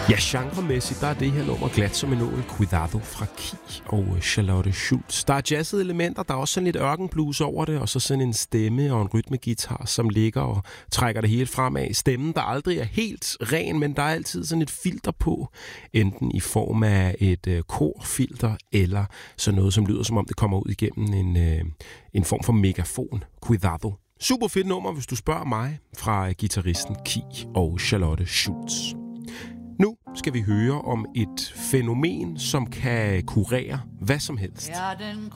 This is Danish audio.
Ja, genremæssigt, der er det her nummer glat som en ål. Cuidado fra Ki og Charlotte Schultz. Der er jazzede elementer, der er også sådan lidt ørkenblues over det, og så sådan en stemme og en rytmegitar, som ligger og trækker det hele fremad. Stemmen, der aldrig er helt ren, men der er altid sådan et filter på, enten i form af et korfilter, eller sådan noget, som lyder som om det kommer ud igennem en form for megafon. Cuidado. Super fedt nummer, hvis du spørger mig, fra guitaristen Ki og Charlotte Schultz. Nu skal vi høre om et fænomen, som kan kurere hvad som helst. Ja, den